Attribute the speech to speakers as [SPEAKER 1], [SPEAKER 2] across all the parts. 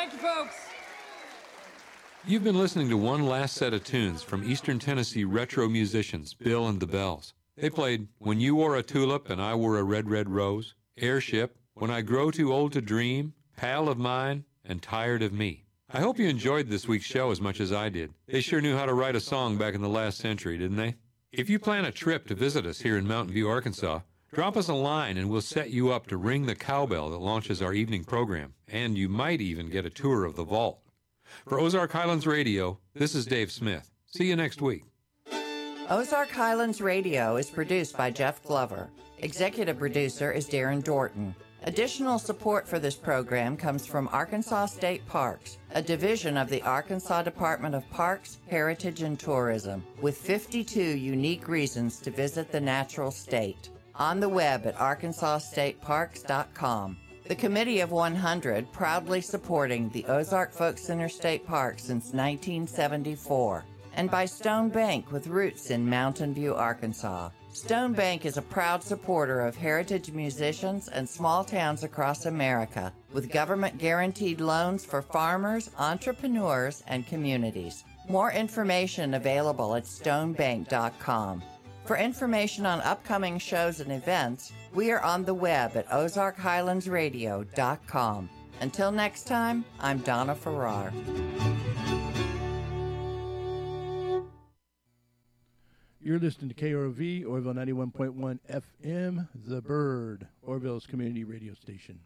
[SPEAKER 1] Thank you, folks.
[SPEAKER 2] You've been listening to one last set of tunes from Eastern Tennessee retro musicians, Bill and the Bells. They played When You Wore a Tulip and I Wore a Red, Red Rose, Airship, When I Grow Too Old to Dream, Pal of Mine, and Tired of Me. I hope you enjoyed this week's show as much as I did. They sure knew how to write a song back in the last century, didn't they? If you plan a trip to visit us here in Mountain View, Arkansas, drop us a line and we'll set you up to ring the cowbell that launches our evening program, and you might even get a tour of the vault. For Ozark Highlands Radio, this is Dave Smith. See you next week.
[SPEAKER 3] Ozark Highlands Radio is produced by Jeff Glover. Executive producer is Darren Dorton. Additional support for this program comes from Arkansas State Parks, a division of the Arkansas Department of Parks, Heritage, and Tourism, with 52 unique reasons to visit the natural state. On the web at arkansasstateparks.com. The Committee of 100 proudly supporting the Ozark Folk Center State Park since 1974. And by Stone Bank with roots in Mountain View, Arkansas. Stone Bank is a proud supporter of heritage musicians and small towns across America, with government-guaranteed loans for farmers, entrepreneurs, and communities. More information available at stonebank.com. For information on upcoming shows and events, we are on the web at ozarkhighlandsradio.com. Until next time, I'm Donna Farrar.
[SPEAKER 4] You're listening to KROV, Orville 91.1 FM, The Bird, Orville's community radio station.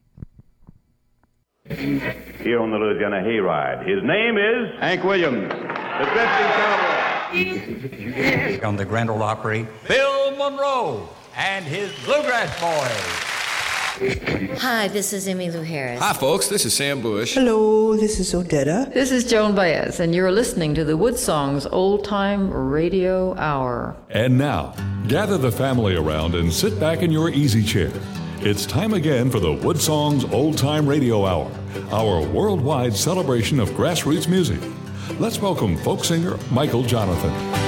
[SPEAKER 5] Here on the Louisiana Hayride, his name is Hank Williams, the drifting cowboy.
[SPEAKER 6] On the Grand Ole Opry, Bill Monroe and his Bluegrass Boys.
[SPEAKER 7] Hi, this is Emmylou Harris.
[SPEAKER 8] Hi, folks. This is Sam Bush.
[SPEAKER 9] Hello, this is Odetta.
[SPEAKER 10] This is Joan Baez, and you're listening to the Woodsongs Old Time Radio Hour.
[SPEAKER 11] And now, gather the family around and sit back in your easy chair. It's time again for the Woodsongs Old Time Radio Hour, our worldwide celebration of grassroots music. Let's welcome folk singer Michael Jonathan.